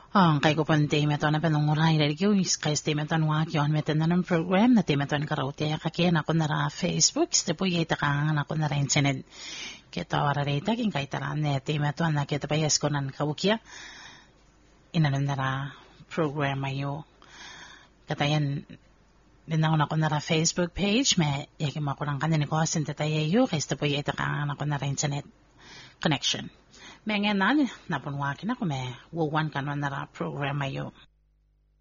Kay ko pan meto na penunguray dari kyo kay meto wa kyon meto na ng program na meto na karauti kakien ako na ra Facebook po yita kang ako na ra internet kita wara reta king kay taran ne meto na kita payas ko nan kawukya inanon na ra program ayo katayan din ako na ra Facebook page me yakin mo ko lang kanin ko sin tatayo kay po yita kang ako na ra internet connection. Mengen na napunwakin ako me wuwan kanwan na ra program ayo.